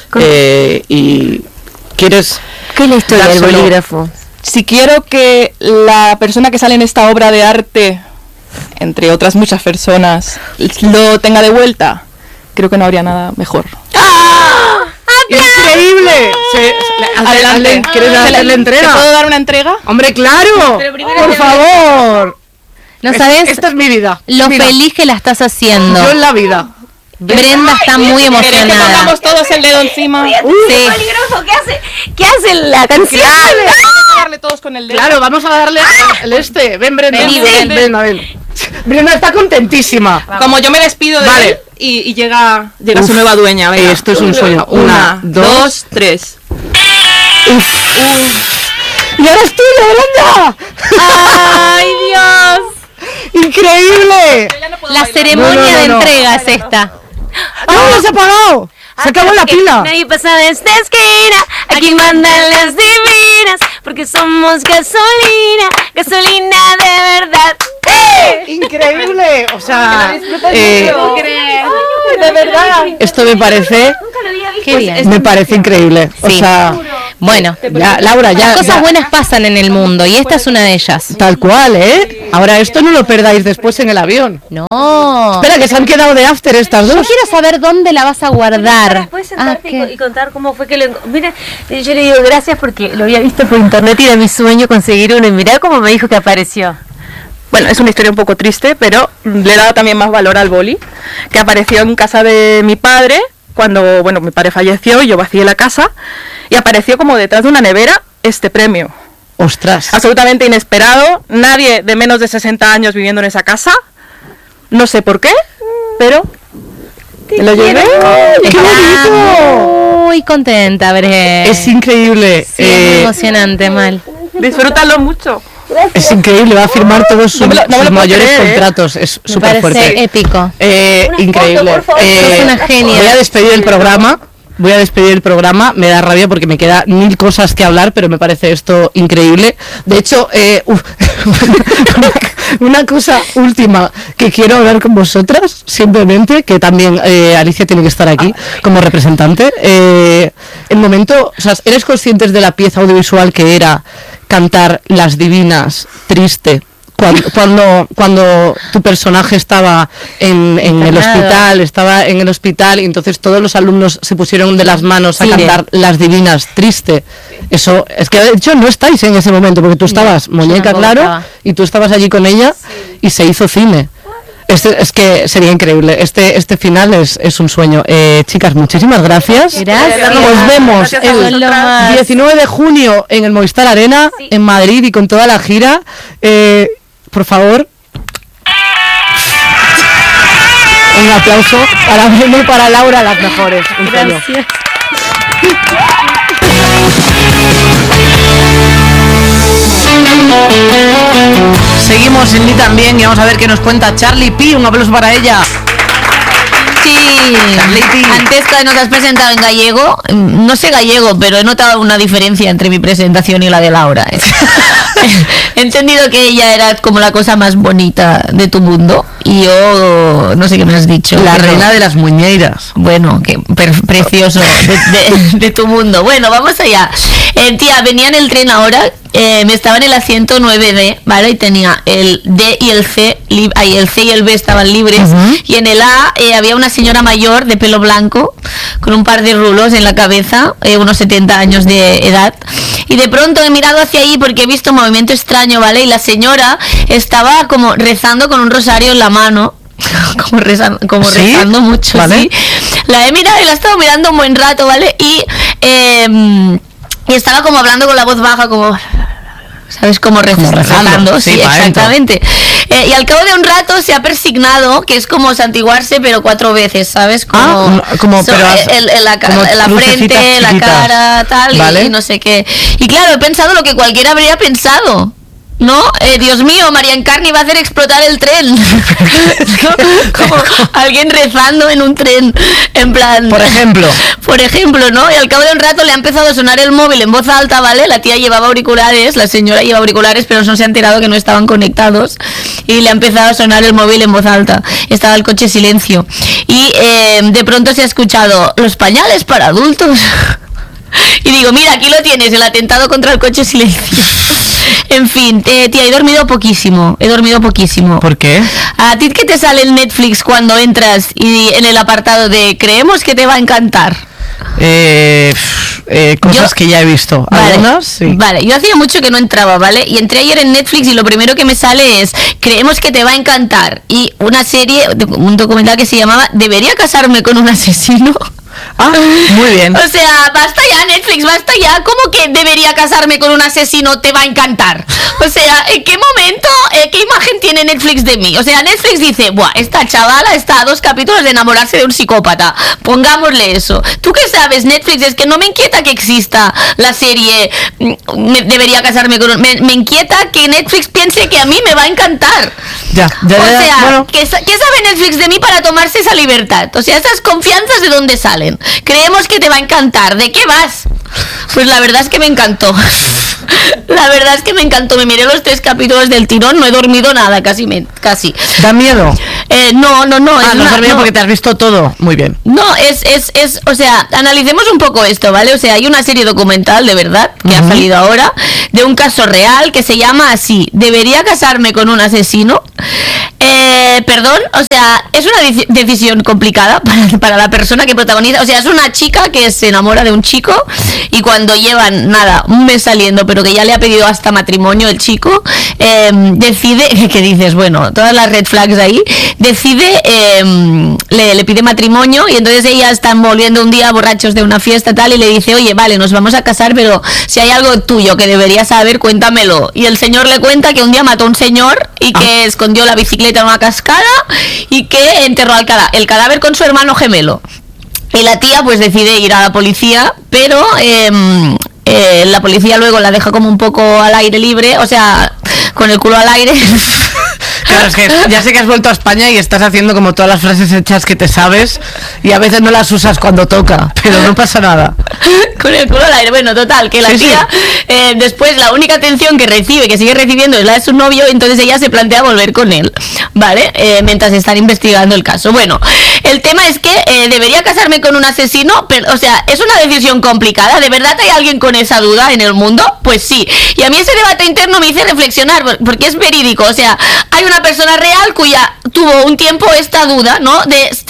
Y ¿quieres? ¿Qué es la historia del bolígrafo? Si quiero que la persona que sale en esta obra de arte, entre otras muchas personas, lo tenga de vuelta, creo que no habría nada mejor. ¡Ah! ¡Increíble! Adelante. ¿Quieres darle la entrega? ¿Te puedo dar una entrega? ¡Hombre, claro! ¡Por favor! No sabes. Esta es mi vida. Lo feliz que la estás haciendo. Yo en la vida. Brenda está muy emocionada. ¿Querés que pongamos todos el dedo encima? ¿Qué hace la canción? Vamos a darle todos con el dedo. Claro, vamos a darle el este. Ven, Brenda. Ven. Brenda está contentísima. Como yo me despido de Vale, él. y llega su nueva dueña. Venga. Esto es un sueño. 1, 2, 3. ¡Y ahora es tuyo, Yolanda! ¡Ay, Dios! ¡Increíble! La ceremonia de entrega es esta. ¡No, se ha apagado! ¡Se acabó la pila! Nadie pasa de esta esquina, aquí mandan las divinas, porque somos gasolina, gasolina de verdad. ¡Increíble! O sea, de verdad. esto me parece... Qué bien. Me parece increíble. O Sí. sea, Bueno, ya, Laura, ya... las cosas ya- buenas pasan en el mundo y esta es una de ellas. Tal cual, ¿eh? Ahora esto no lo perdáis después en el avión. No. Espera, que se han quedado de after estas Yo dos. quiero saber dónde la vas a guardar. ¿Puedes sentarte ¿qué? y contar cómo fue que lo mira, yo le digo gracias porque lo había visto por internet y era mi sueño conseguir uno y mirá cómo me dijo que apareció. Bueno, es una historia un poco triste, pero le he dado también más valor al boli, que apareció en casa de mi padre cuando, bueno, mi padre falleció y yo vacié la casa, y apareció como detrás de una nevera este premio. Ostras. Absolutamente inesperado, nadie de menos de 60 años viviendo en esa casa, no sé por qué, pero me lo llevé. ¡Qué bonito! Muy contenta, Bre. Es increíble. Sí, es muy emocionante, Mal. Disfrútalo mucho. Es increíble, va a firmar todos sus, No me lo sus puedo mayores creer, ¿eh? contratos. Es Me súper parece fuerte. épico. Increíble. foto, por favor. Es una genia. Voy a despedir el programa. Voy a despedir el programa. Me da rabia porque me queda 1000 cosas que hablar, pero me parece esto increíble. De hecho, una cosa última que quiero hablar con vosotras, simplemente, que también Alicia tiene que estar aquí como representante. El momento, o sea, ¿eres conscientes de la pieza audiovisual que era cantar Las Divinas, triste? Cuando tu personaje estaba en el hospital, y entonces todos los alumnos se pusieron de las manos a cantar Las Divinas, triste. Eso, es que de hecho no estáis en ese momento, porque tú estabas, muñeca, tampoco claro, estaba. y tú estabas allí con ella, y se hizo cine. Es que sería increíble. Este final es un sueño. Chicas, muchísimas gracias. Gracias. Nos vemos Gracias a el vosotras. 19 de junio en el Movistar Arena, en Madrid, y con toda la gira. Por favor, un aplauso para Breno y para Laura, las mejores. Un serio. Seguimos en Ni También y vamos a ver qué nos cuenta Charlie P. Un aplauso para ella. Sí, antes que nos has presentado en gallego, no sé gallego, pero he notado una diferencia entre mi presentación y la de Laura. He entendido que ella era como la cosa más bonita de tu mundo y yo no sé qué me has dicho. La pero, reina de las muñeiras. Bueno, que precioso de tu mundo. Bueno, vamos allá. Tía, venía en el tren ahora, me estaba en el asiento 9D, ¿vale? Y tenía el D y el C, el C y el B estaban libres, y en el A había una señora mayor de pelo blanco con un par de rulos en la cabeza, unos 70 años de edad, y de pronto he mirado hacia ahí porque he visto un movimiento extraño, ¿vale? Y la señora estaba como rezando con un rosario en la mano, como rezando mucho, ¿vale? ¿sí? La he mirado y la he estado mirando un buen rato, ¿vale? Y estaba como hablando con la voz baja, como... ¿Sabes? Como rezando, sí, exactamente. Y al cabo de un rato se ha persignado, que es como santiguarse, pero 4 veces, ¿sabes? Como, la frente, la cara, tal, ¿vale? y no sé qué. Y claro, he pensado lo que cualquiera habría pensado. ¿No? Dios mío, María Encarni va a hacer explotar el tren. Como alguien rezando en un tren, en plan... Por ejemplo, ¿no? Y al cabo de un rato le ha empezado a sonar el móvil en voz alta, ¿vale? La tía llevaba auriculares, la señora lleva auriculares, pero no se ha enterado que no estaban conectados. Y le ha empezado a sonar el móvil en voz alta. Estaba el coche silencio. Y de pronto se ha escuchado, los pañales para adultos. Y digo, mira, aquí lo tienes, el atentado contra el coche silencio. En fin, tía, he dormido poquísimo. ¿Por qué? ¿A ti qué te sale en Netflix cuando entras y en el apartado de creemos que te va a encantar? Cosas que ya he visto. ¿Algunas? Sí. Vale, yo hacía mucho que no entraba, ¿vale? Y entré ayer en Netflix y lo primero que me sale es creemos que te va a encantar. Y una serie, un documental que se llamaba ¿Debería casarme con un asesino? Muy bien. O sea, basta ya, Netflix, basta ya. ¿Cómo que debería casarme con un asesino? Te va a encantar. O sea, ¿en qué momento, qué imagen tiene Netflix de mí? O sea, Netflix dice, buah, esta chavala está a 2 capítulos de enamorarse de un psicópata. Pongámosle eso. ¿Tú qué sabes, Netflix? Es que no me inquieta que exista la serie debería casarme con un... Me inquieta que Netflix piense que a mí me va a encantar. O sea, bueno. ¿Qué sabe Netflix de mí para tomarse esa libertad? O sea, esas confianzas, ¿de dónde salen? Creemos que te va a encantar. ¿De qué vas? Pues la verdad es que me encantó. La verdad es que me encantó. Me miré los 3 capítulos del tirón. No he dormido nada, casi. ¿Da miedo? No. No has dormido porque te has visto todo. Muy bien. No, o sea, analicemos un poco esto, ¿vale? O sea, hay una serie documental, de verdad, que ha salido ahora, de un caso real que se llama así: ¿debería casarme con un asesino? Perdón, o sea, es una decisión complicada para la persona que protagoniza. O sea, es una chica que se enamora de un chico y cuando llevan, un mes saliendo, pero que ya le ha pedido hasta matrimonio el chico, decide, que dices, bueno, todas las red flags ahí, decide, le pide matrimonio y entonces ellas están volviendo un día borrachos de una fiesta tal y le dice, oye, vale, nos vamos a casar, pero si hay algo tuyo que deberías saber, cuéntamelo. Y el señor le cuenta que un día mató a un señor y que escondió la bicicleta en una cascada y que enterró el cadáver con su hermano gemelo. Y la tía pues decide ir a la policía, pero la policía luego la deja como un poco al aire libre, o sea, con el culo al aire. Claro, es que ya sé que has vuelto a España y estás haciendo como todas las frases hechas que te sabes y a veces no las usas cuando toca, pero no pasa nada. Con el culo al aire. Bueno, total, que la tía después la única atención que sigue recibiendo es la de su novio, entonces ella se plantea volver con él, ¿vale? Mientras están investigando el caso. Bueno, el tema es que debería casarme con un asesino, pero, o sea, es una decisión complicada. ¿De verdad hay alguien con esa duda en el mundo? Pues sí. Y a mí ese debate interno me hizo reflexionar, porque es verídico. O sea, hay una persona real cuya tuvo un tiempo esta duda, ¿no?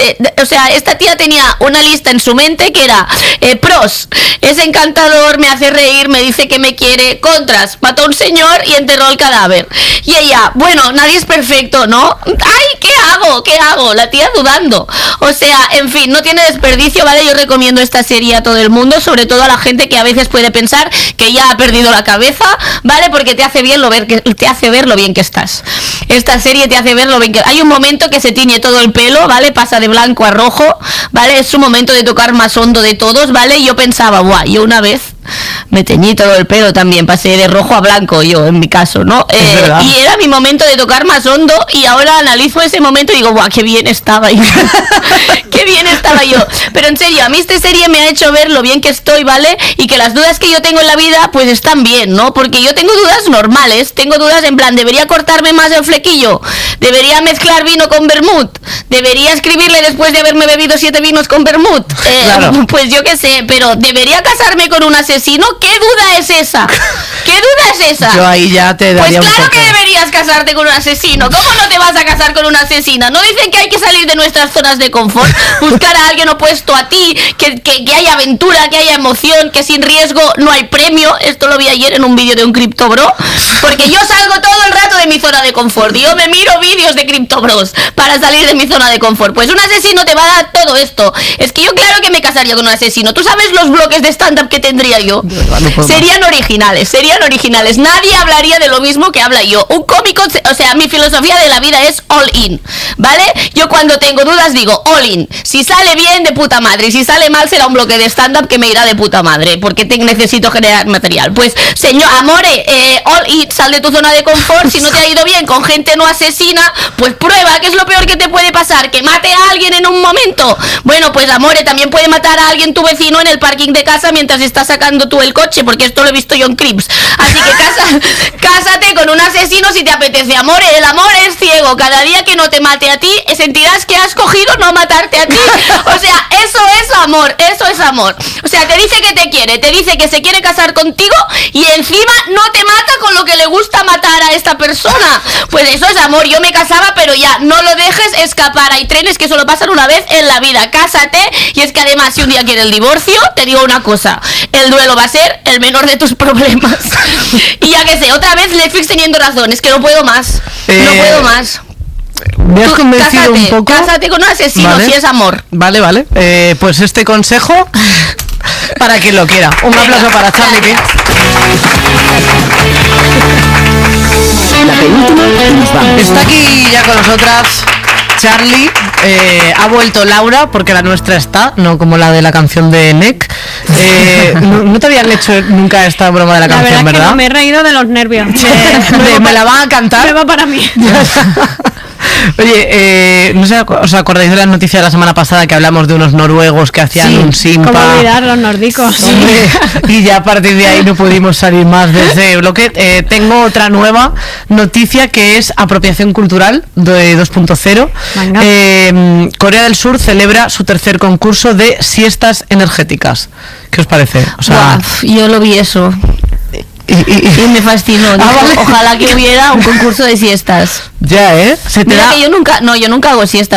O sea, esta tía tenía una lista en su mente que era pros, es encantador, me hace reír, me dice que me quiere. Contras, mató a un señor y enterró el cadáver. Y ella, bueno, nadie es perfecto, ¿no? ¡Ay, qué hago! La tía dudando. O sea, en fin, no tiene desperdicio, ¿vale? Yo recomiendo esta serie a todo el mundo, sobre todo a la gente que a veces puede pensar que ya ha perdido la cabeza, ¿vale? Porque te hace ver lo bien que estás. Esta serie te hace ver lo bien que... Hay un momento que se tiñe todo el pelo, ¿vale? Pasa de blanco a rojo, ¿vale? Es su momento de tocar más hondo de todos, ¿vale? Y yo pensaba, yo una vez me teñí todo el pelo también, pasé de rojo a blanco yo, en mi caso, ¿no? Y era mi momento de tocar más hondo y ahora analizo ese momento y digo, qué bien estaba yo. Qué bien estaba yo. Pero en serio, a mí esta serie me ha hecho ver lo bien que estoy, ¿vale? Y que las dudas que yo tengo en la vida, pues están bien, ¿no? Porque yo tengo dudas normales, tengo dudas en plan, ¿debería cortarme más el flequillo? ¿Debería mezclar vino con vermut? ¿Debería escribirle después de haberme bebido 7 vinos con vermut? Claro. Pues yo qué sé, pero ¿debería casarme con un asesino? ¿Qué duda es esa? ¿Qué duda es esa? Yo ahí ya te daría pues claro que deberías casarte con un asesino. ¿Cómo no te vas a casar con una asesina? ¿No dicen que hay que salir de nuestras zonas de confort? Buscar a alguien opuesto a ti, que haya aventura, que haya emoción, que sin riesgo no hay premio. Esto lo vi ayer en un vídeo de un criptobro. Porque yo salgo todo el rato de mi zona de confort. Y yo me miro vídeos de criptobros para salir de mi zona de confort. Pues un asesino te va a dar todo esto. Es que yo claro que me casaría con un asesino. ¿Tú sabes los bloques de stand-up que tendría yo? Serían originales. Nadie hablaría de lo mismo que habla yo. Un cómico, o sea, mi filosofía de la vida es all in, ¿vale? Yo cuando tengo dudas digo all in. Si sale bien, de puta madre. Y si sale mal, será un bloque de stand-up que me irá de puta madre, porque necesito generar material. Pues, señor, amore, all in, sal de tu zona de confort. Si no te ha ido bien con gente no asesina, pues prueba. ¿Qué es lo peor que te puede pasar? ¿Que mate a alguien en un momento? Bueno, pues amore, también puede matar a alguien tu vecino en el parking de casa mientras está sacando tú el coche, porque esto lo he visto yo en Crips. Así que cásate con un asesino si te apetece. Amor, el amor es ciego. Cada día que no te mate a ti, sentirás que has cogido no matarte a ti. O sea, eso es amor. O sea, te dice que te quiere, te dice que se quiere casar contigo y encima no te mata con lo que le gusta matar a esta persona. Pues eso es amor. Yo me casaba, pero ya, no lo dejes escapar. Hay trenes que solo pasan una vez en la vida. Cásate. Y es que además, si un día quiere el divorcio, te digo una cosa, el duelo va a ser el menor de tus problemas. Y ya que sé, otra vez Netflix teniendo razón, es que no puedo más. No puedo más. Me has convencido un poco. Cásate con un asesino, si es amor. Vale. Pues este consejo para quien lo quiera. Un aplauso para Charlie Pitts. La penúltima y nos vamos. Está aquí ya con nosotras Charlie. Ha vuelto Laura, porque la nuestra está, no como la de la canción de Nick. No te habían hecho nunca esta broma de la canción, verdad? ¿verdad? Que no, me he reído de los nervios. Me la van a cantar. Me va para mí. Oye, no sé, ¿os acordáis de la noticia de la semana pasada que hablamos de unos noruegos que hacían un simpa? ¿Cómo olvidar los nórdicos? Sí. Y ya a partir de ahí no pudimos salir más de ese bloque. Tengo otra nueva noticia que es apropiación cultural de 2.0. Corea del Sur celebra su tercer concurso de siestas energéticas. ¿Qué os parece? O sea, yo lo vi eso. Y me fascinó. Vale. Ojalá que hubiera un concurso de siestas. Ya, ¿eh? Mira que yo nunca hago siesta.